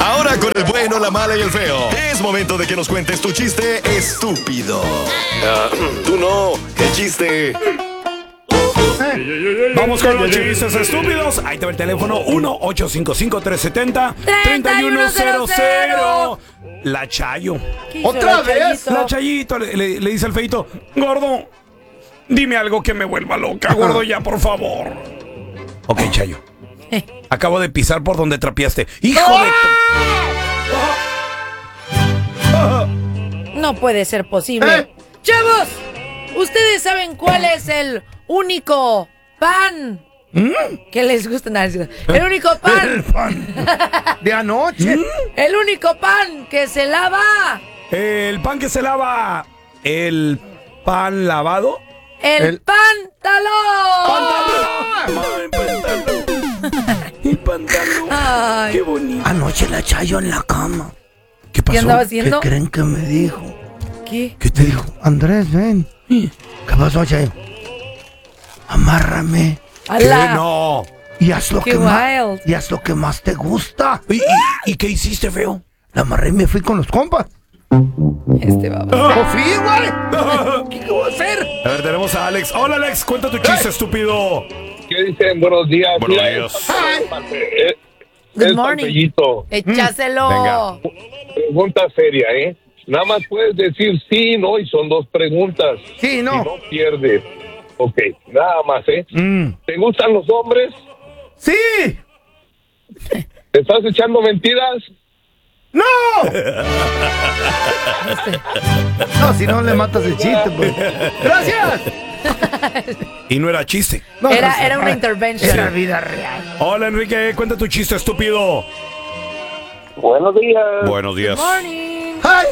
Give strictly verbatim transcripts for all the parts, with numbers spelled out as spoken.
Ahora con el bueno, la mala y el feo. Es momento de que nos cuentes tu chiste estúpido. Uh, tú no, el chiste. Vamos con los chistes estúpidos. Ahí te va el teléfono uno ocho cinco cinco, tres siete cero, tres uno cero cero. La Chayo. ¿Otra vez? La Chayito le, le, le dice al feito: gordo, dime algo que me vuelva loca, gordo, ya, por favor. Ok, Chayo. Acabo de pisar por donde trapeaste. ¡Hijo de tu... No puede ser posible. ¿Eh? ¡Chavos! ¿Ustedes saben cuál es el único pan ¿Mm? que les gusta? No, el único pan. El pan de anoche. ¿Mm? El único pan que se lava. El pan que se lava. El pan lavado. El, el... pantalón. ¡Pantalón! ¡Pantalón! El pantalón. Ay. Qué bonito. Anoche la Chayo en la cama. ¿Qué pasó? ¿Qué andaba haciendo? ¿Qué creen que me dijo? ¿Qué? ¿Qué te dijo? Andrés, ven. ¿Qué pasó, Chayo? Amárrame. ¿Qué? No. Y haz lo Qué que wild. más, y haz lo que más te gusta. ¿Y, y, ¿Y qué hiciste, feo? La amarré y me fui con los compas. Este va a ¡Oh, sí, güey! ¿Qué voy a hacer? A ver, tenemos a Alex. Hola, Alex, cuenta tu chiste, estúpido. ¿Qué dicen? Buenos días. Buenos Mira, días. Es, Good es morning. Pampellito. Échaselo. Venga. Pregunta seria, ¿eh? Nada más puedes decir sí, no, y son dos preguntas. Sí, no. Y no pierdes. Ok, nada más, ¿eh? Mm. ¿Te gustan los hombres? ¡Sí! ¿Te estás echando mentiras? ¡No! No, si no le matas el chiste, pues. ¡Gracias! Y no era chiste. No, Era, no, era una intervention. Era vida real. Hola, Enrique, cuenta tu chiste, estúpido. Buenos días. Buenos días. Good morning. ¡Ay!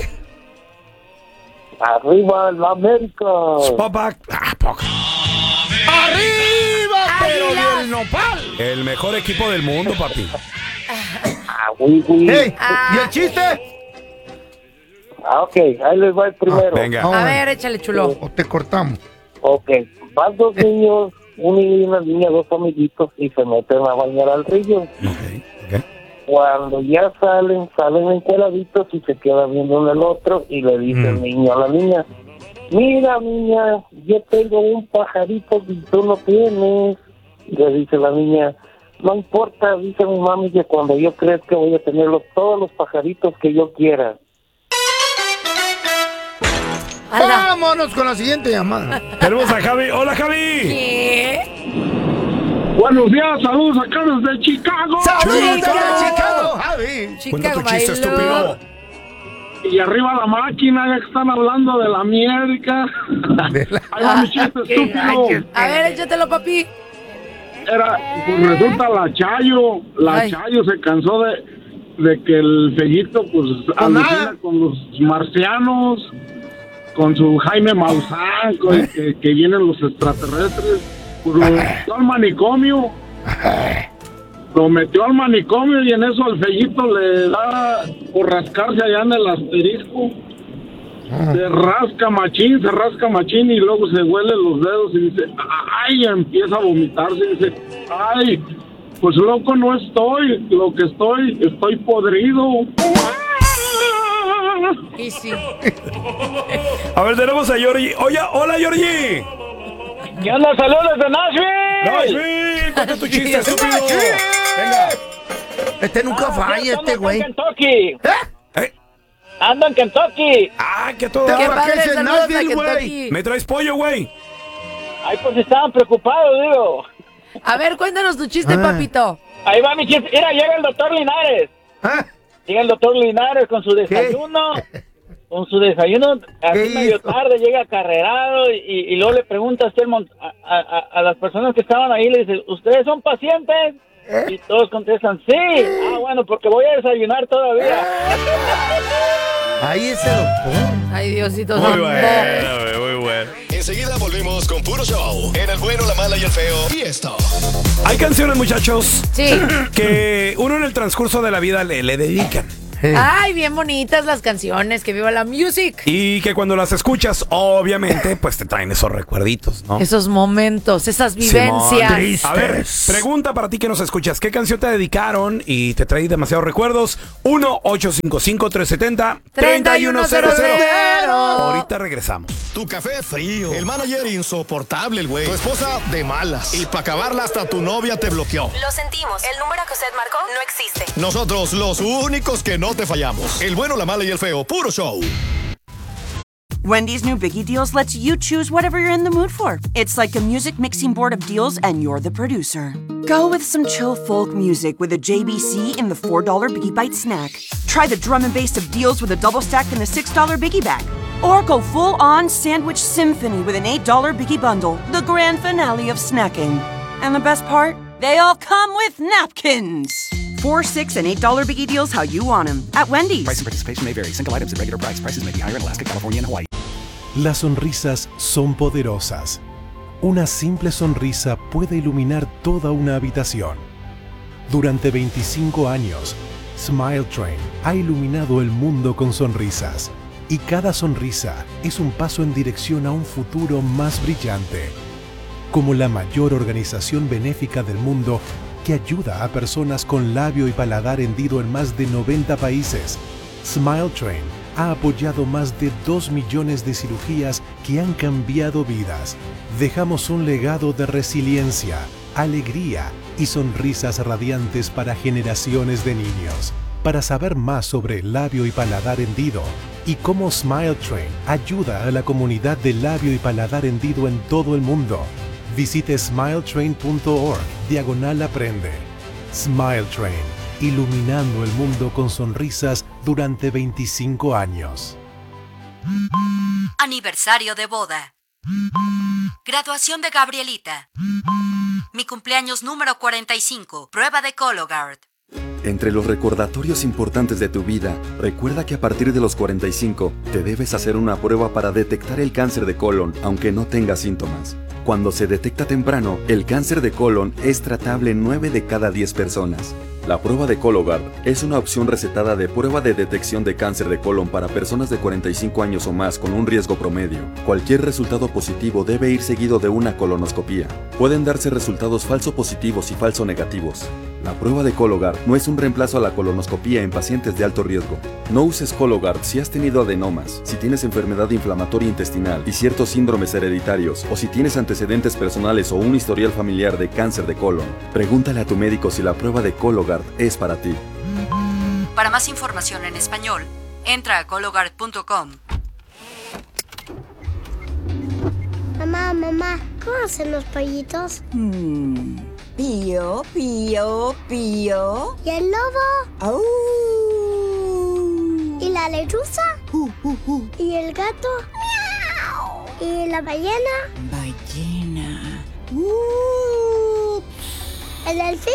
Arriba la América. Papa. Ah, poca. ¡Arriba, pero Águilas. del nopal! El mejor equipo del mundo, papi. Ah, oui, oui. ¡Ey! Ah. ¿Y el chiste? Ah, ok, ahí les va el primero. Venga. No, A ver, échale, chulo. O te cortamos. Ok, van dos niños, un niño y una niña, dos amiguitos, y se meten a bañar al río. Okay, okay. Cuando ya salen, salen encueraditos y se quedan viendo uno al otro, y le dice el niño a la niña: mira, niña, yo tengo un pajarito que tú no tienes. Y le dice la niña: no importa, dice mi mami, que cuando yo crezca voy a tener los- todos los pajaritos que yo quiera. Ala. Vámonos con la siguiente llamada. Tenemos a Javi. Hola, Javi. ¿Qué? Buenos días, saludos acá desde Chicago. ¡Saludos desde Chicago! Chicago, Javi! Cuenta tu Chicago, chiste, my estúpido. love. Y arriba la máquina, ya que están hablando de la América. De la- Ahí va mi chiste estúpido. A ver, échatelo, papi. Era, pues resulta la Chayo, la Ay. Chayo se cansó de, de que el Fellito pues alucina nada. con los marcianos, con su Jaime Maussan, con que, que vienen los extraterrestres, pues lo metió al manicomio, lo metió al manicomio y en eso al Fellito le da por rascarse allá en el asterisco. Se rasca machín, se rasca machín y luego se huele los dedos y dice, ay, empieza a vomitarse y dice, ay, pues loco no estoy, lo que estoy, estoy podrido. Y sí. A ver, tenemos a Georgie. Oye, hola, Georgie. ¿Qué onda? Saludos de Nashville. Nashville, cuenta tu chiste, estúpido. Venga. Este nunca falla, este güey. Kentucky. Eh, Ando en Kentucky. Ah, que todo. Qué ¿para padre, qué es el saludos a Nashville, güey? Kentucky. ¿Me traes pollo, güey? Ay, pues estaban preocupados, digo. A ver, cuéntanos tu chiste, Ah. papito. Ahí va mi chiste. Mira, llega el doctor Linares. ¿Ah? Llega el doctor Linares con su desayuno. Con su desayuno, así ¿Qué medio hizo? tarde, llega carrerado y, y luego le pregunta a, usted, el mon- a, a, a las personas que estaban ahí, le dice, ¿ustedes son pacientes? ¿Eh? Y todos contestan, sí. Ah, bueno, porque voy a desayunar todavía. Ahí ese doctor. Ay, Diosito Muy santo. bueno, güey, muy bueno. Enseguida volvemos con puro show. En el bueno, la mala y el feo. Y esto. Hay canciones, muchachos, Sí. que uno en el transcurso de la vida le, le dedican. Ay, bien bonitas las canciones, que viva la music. Y que cuando las escuchas, obviamente, pues te traen esos recuerditos, ¿no? Esos momentos, esas vivencias. Simón. A ver, pregunta para ti que nos escuchas. ¿Qué canción te dedicaron y te trae demasiados recuerdos? uno ocho cinco cinco, tres siete cero, tres uno cero cero. Ahorita regresamos. Tu café frío. El manager insoportable, el güey. Tu esposa de malas. Y para acabarla hasta tu novia te bloqueó. Lo sentimos. El número que usted marcó no existe. Nosotros, los únicos que no te fallamos. El bueno, la mala y el feo. Puro show. Wendy's new Biggie Deals lets you choose whatever you're in the mood for. It's like a music mixing board of deals and you're the producer. Go with some chill folk music with a J B C in the four dollar Biggie Bite snack. Try the drum and bass of deals with a double stack in the six dollar Biggie Bag. Or go full-on sandwich symphony with an eight dollar Biggie Bundle, the grand finale of snacking. And the best part? They all come with napkins. Four, six, and eight dollar Biggie Deals how you want them at Wendy's. Price and participation may vary. Single items at regular price. Prices may be higher in Alaska, California, and Hawaii. Las sonrisas son poderosas. Una simple sonrisa puede iluminar toda una habitación. Durante veinticinco años, Smile Train ha iluminado el mundo con sonrisas. Y cada sonrisa es un paso en dirección a un futuro más brillante. Como la mayor organización benéfica del mundo que ayuda a personas con labio y paladar hendido en más de noventa países, Smile Train ha apoyado más de dos millones de cirugías que han cambiado vidas. Dejamos un legado de resiliencia, alegría y sonrisas radiantes para generaciones de niños. Para saber más sobre el labio y paladar hendido y cómo Smile Train ayuda a la comunidad de labio y paladar hendido en todo el mundo, visite smiletrain punto org diagonal aprende. Smile Train, iluminando el mundo con sonrisas durante veinticinco años. Aniversario de boda. Graduación de Gabrielita. Mi cumpleaños número cuarenta y cinco. Prueba de Cologuard. Entre los recordatorios importantes de tu vida, recuerda que a partir de los cuarenta y cinco te debes hacer una prueba para detectar el cáncer de colon, aunque no tengas síntomas. Cuando se detecta temprano, el cáncer de colon es tratable en nueve de cada diez personas. La prueba de Cologuard es una opción recetada de prueba de detección de cáncer de colon para personas de cuarenta y cinco años o más con un riesgo promedio. Cualquier resultado positivo debe ir seguido de una colonoscopía. Pueden darse resultados falso positivos y falso negativos. La prueba de Cologuard no es un reemplazo a la colonoscopía en pacientes de alto riesgo. No uses Cologuard si has tenido adenomas, si tienes enfermedad inflamatoria intestinal y ciertos síndromes hereditarios, o si tienes antecedentes personales o un historial familiar de cáncer de colon. Pregúntale a tu médico si la prueba de Cologuard es para ti. Para más información en español, entra a cologuard punto com. Mamá, mamá, ¿cómo hacen los pollitos? Hmm. Pío, pío, pío. ¿Y el lobo? ¡Au! ¿Y la lechuza? Uh, uh, uh. ¿Y el gato? ¡Miau! ¿Y la ballena? Ballena. Uh. ¿El delfín?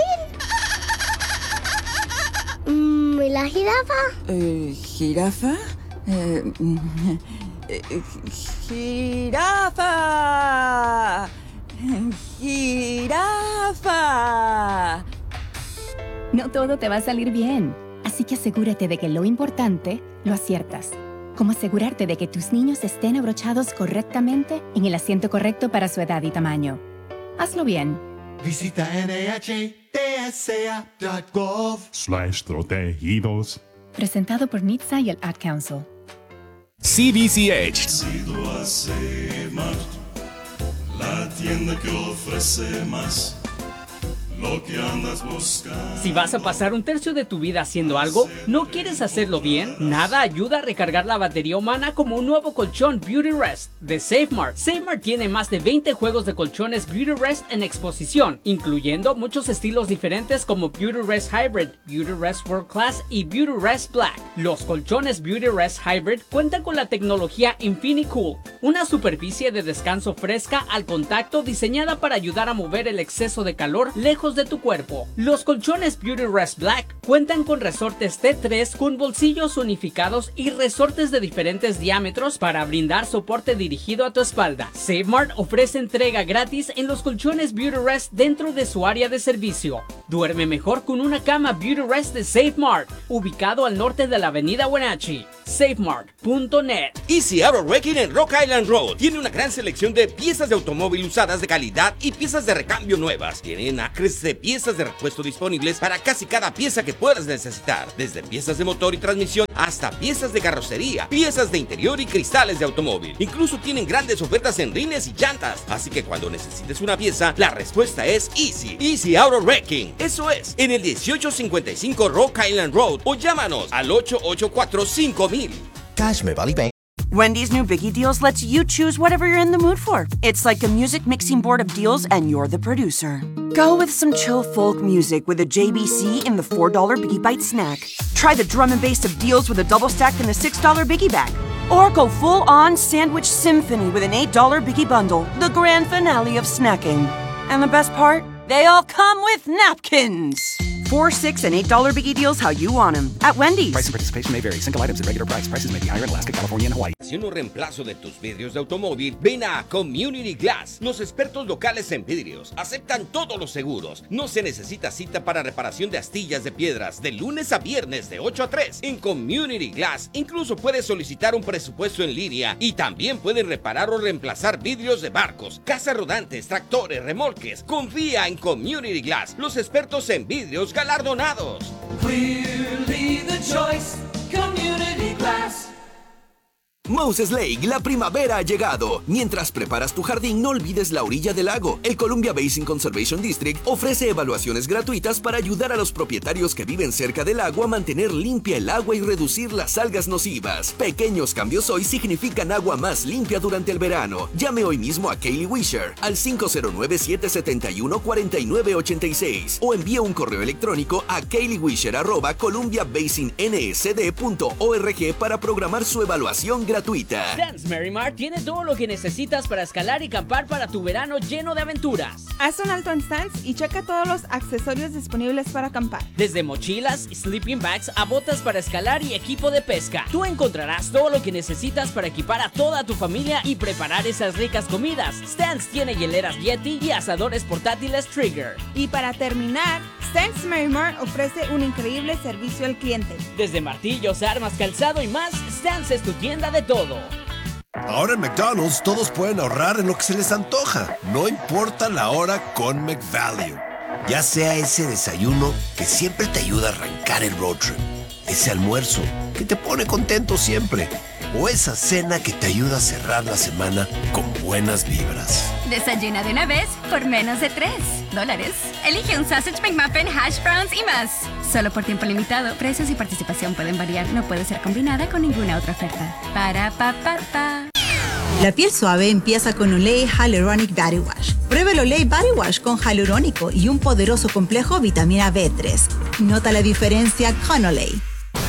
Mm, ¿Y la jirafa? Eh, ¿Jirafa? Eh, eh, ¡Jirafa! ¡Jirafa! No todo te va a salir bien, así que asegúrate de que lo importante lo aciertas. Como asegurarte de que tus niños estén abrochados correctamente en el asiento correcto para su edad y tamaño. Hazlo bien. Visita N H T S A punto gov slash protegidos. Presentado por N H T S A y el Ad Council. C B C H. La tienda que ofrece más, lo que andas buscando. Si vas a pasar un tercio de tu vida haciendo algo, ¿no quieres hacerlo bien? Nada ayuda a recargar la batería humana como un nuevo colchón Beauty Rest de SafeMart. SafeMart tiene más de veinte juegos de colchones Beauty Rest en exposición, incluyendo muchos estilos diferentes como Beauty Rest Hybrid, Beauty Rest World Class y Beauty Rest Black. Los colchones Beauty Rest Hybrid cuentan con la tecnología InfiniCool, una superficie de descanso fresca al contacto diseñada para ayudar a mover el exceso de calor lejos reflejos de tu cuerpo. Los colchones Beautyrest Black cuentan con resortes T tres con bolsillos unificados y resortes de diferentes diámetros para brindar soporte dirigido a tu espalda. SafeMart ofrece entrega gratis en los colchones Beautyrest dentro de su área de servicio. Duerme mejor con una cama Beautyrest de SafeMart, ubicado al norte de la avenida Wenatchee. safemart punto net. Easy Auto Wrecking en Rock Island Road tiene una gran selección de piezas de automóvil usadas de calidad y piezas de recambio nuevas. Tienen acres de piezas de repuesto disponibles para casi cada pieza que puedas necesitar, desde piezas de motor y transmisión hasta piezas de carrocería, piezas de interior y cristales de automóvil. Incluso tienen grandes ofertas en rines y llantas, así que cuando necesites una pieza, la respuesta es Easy. Easy Auto Wrecking. Eso es, en el dieciocho cincuenta y cinco Rock Island Road o llámanos al ocho ocho cuatro cinco mil. Cash me vale veinte. Wendy's new Biggie Deals lets you choose whatever you're in the mood for. It's like a music mixing board of deals, and you're the producer. Go with some chill folk music with a J B C in the four dollar Biggie Bite snack. Try the drum and bass of deals with a double stack in the six dollar Biggie bag. Or go full-on sandwich symphony with an eight dollar Biggie bundle, the grand finale of snacking. And the best part? They all come with napkins. Four, six, and eight dollar Biggie Deals how you want them at Wendy's. Price and participation may vary. Single items at regular price. Prices may be higher in Alaska, California, and Hawaii. Si un reemplazo de tus vidrios de automóvil, ven a Community Glass. Los expertos locales en vidrios aceptan todos los seguros. No se necesita cita para reparación de astillas de piedras de lunes a viernes de ocho a tres. En Community Glass incluso puedes solicitar un presupuesto en línea y también pueden reparar o reemplazar vidrios de barcos, casas rodantes, tractores, remolques. Confía en Community Glass, los expertos en vidrios galardonados. Clearly the choice, Community Glass. Moses Lake, la primavera ha llegado. Mientras preparas tu jardín, no olvides la orilla del lago. El Columbia Basin Conservation District ofrece evaluaciones gratuitas para ayudar a los propietarios que viven cerca del lago a mantener limpia el agua y reducir las algas nocivas. Pequeños cambios hoy significan agua más limpia durante el verano. Llame hoy mismo a Kaylee Wisher al cinco cero nueve, siete siete uno, cuatro nueve ocho seis o envíe un correo electrónico a kayleewisher arroba columbia basin n s d punto org para programar su evaluación gratuita. gratuita. Stans Merrimart tiene todo lo que necesitas para escalar y acampar para tu verano lleno de aventuras. Haz un alto en Stans y checa todos los accesorios disponibles para acampar. Desde mochilas, sleeping bags a botas para escalar y equipo de pesca. Tú encontrarás todo lo que necesitas para equipar a toda tu familia y preparar esas ricas comidas. Stans tiene hieleras Yeti y asadores portátiles Trigger. Y para terminar, Stans Merrimart ofrece un increíble servicio al cliente. Desde martillos, armas, calzado y más, Stans es tu tienda de todo. Ahora en McDonald's todos pueden ahorrar en lo que se les antoja, no importa la hora con McValue. Ya sea ese desayuno que siempre te ayuda a arrancar el road trip, ese almuerzo que te pone contento siempre, o esa cena que te ayuda a cerrar la semana con buenas vibras. Desayuna de una vez por menos de tres dólares. Elige un Sausage McMuffin, hash browns y más. Solo por tiempo limitado. Precios y participación pueden variar. No puede ser combinada con ninguna otra oferta. Para pa pa pa. La piel suave empieza con Olay Hyaluronic Body Wash. Prueba el Olay Body Wash con hialurónico y un poderoso complejo vitamina B tres. Nota la diferencia con Olay.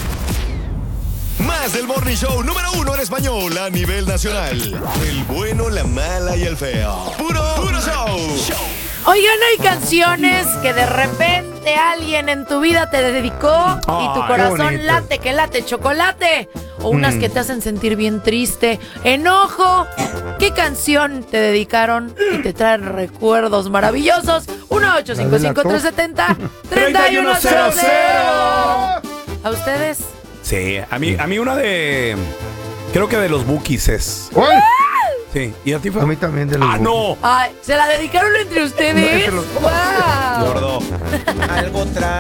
Más del Morning Show número uno en español a nivel nacional. El bueno, la mala y el feo. Puro, puro show. Oigan, hay canciones que de repente alguien en tu vida te dedicó oh, y tu corazón late, que late chocolate. O unas mm. que te hacen sentir bien triste, enojo. ¿Qué canción te dedicaron y te traen recuerdos maravillosos? uno ocho cinco cinco, tres siete cero, tres uno cero cero. ¿A ustedes? Sí, a mí, a mí una de... Creo que de los Bukis es. ¿Cuál? Sí, ¿y a ti fue? A mí también de los ¡Ah, no! Ay, ¿se la dedicaron entre ustedes? ¡Wow! Gordo. Algo trae.